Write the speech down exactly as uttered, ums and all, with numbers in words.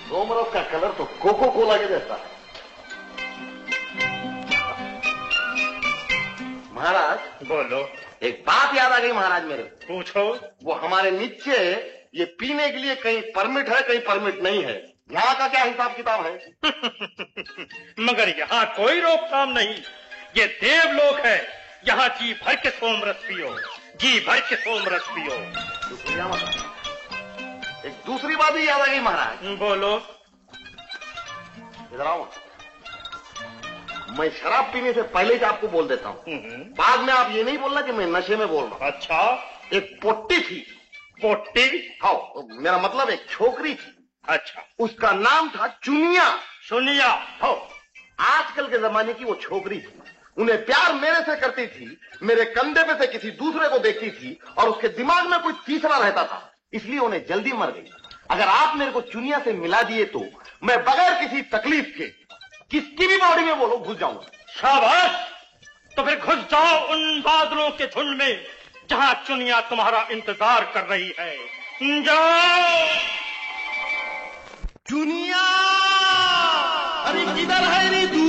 सोमरस का कलर तो कोको कोला के जैसा है। महाराज बोलो। एक बात याद आ गई महाराज मेरे। पूछो। वो हमारे नीचे ये पीने के लिए कहीं परमिट है, कहीं परमिट नहीं है। यहाँ का क्या हिसाब किताब है? मगर यहाँ कोई रोकथाम नहीं। ये देवलोक है। यहाँ जी भर के सोमरस पियो, जी भर के सोमरस पियो। एक दूसरी बात भी याद आ गई महाराज। बोलो। इधर आओ। मैं शराब पीने से पहले ही आपको बोल देता हूँ, बाद में आप ये नहीं बोलना कि मैं नशे में बोल रहा हूँ। अच्छा। एक पोट्टी थी। पोट्टी? हाँ, मेरा मतलब एक छोकरी थी। अच्छा। उसका नाम था चुनिया। सुनिया? हाँ, आजकल के जमाने की वो छोकरी थी। उन्हें प्यार मेरे से करती थी, मेरे कंधे पे से किसी दूसरे को देखती थी और उसके दिमाग में कोई तीसरा रहता था, इसलिए उन्हें जल्दी मर गई। अगर आप मेरे को चुनिया से मिला दिए तो मैं बगैर किसी तकलीफ के किसकी भी बॉडी में बोलो घुस जाऊंगा। शाबाश। तो फिर घुस जाओ उन बादलों के झुंड में जहां चुनिया तुम्हारा इंतजार कर रही है। जाओ। चुनिया, अरे किधर है रे तू?